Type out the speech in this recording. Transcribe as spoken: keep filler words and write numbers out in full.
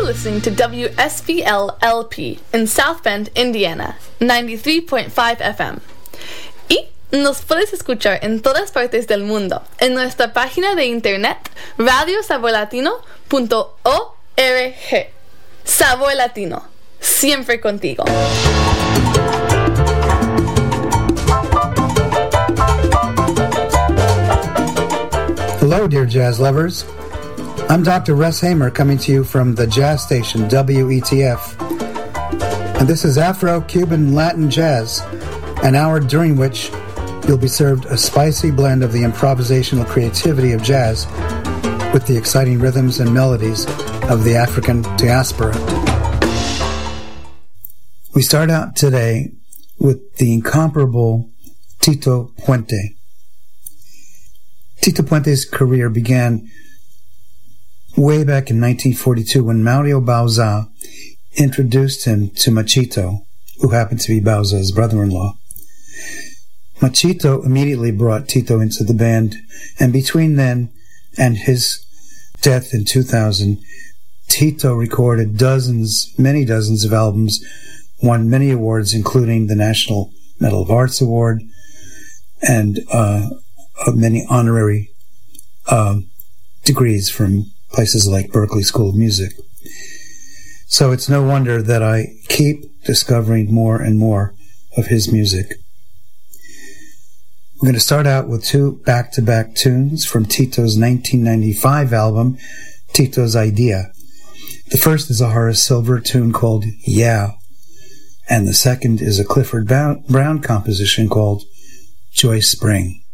listening to W S B L L P in South Bend, Indiana, ninety-three point five F M. Y nos puedes escuchar en todas partes del mundo en nuestra página de internet radio sabor latino punto org. Sabor Latino, siempre contigo. Hello, dear jazz lovers. I'm Doctor Russ Hamer coming to you from the jazz station W E T F. And this is Afro-Cuban Latin Jazz, an hour during which you'll be served a spicy blend of the improvisational creativity of jazz with the exciting rhythms and melodies of the African diaspora. We start out today with the incomparable Tito Puente. Tito Puente's career began way back in nineteen forty-two when Mario Bauza introduced him to Machito, who happened to be Bauza's brother-in-law. Machito immediately brought Tito into the band, and between then and his death in two thousand, Tito recorded dozens, many dozens of albums, won many awards, including the National Medal of Arts Award, and uh, many honorary uh, degrees from places like Berklee School of Music. So it's no wonder that I keep discovering more and more of his music. We're going to start out with two back-to-back tunes from Tito's nineteen ninety-five album, Tito's Idea. The first is a Horace Silver tune called Yeah, and the second is a Clifford Brown composition called Joy Spring.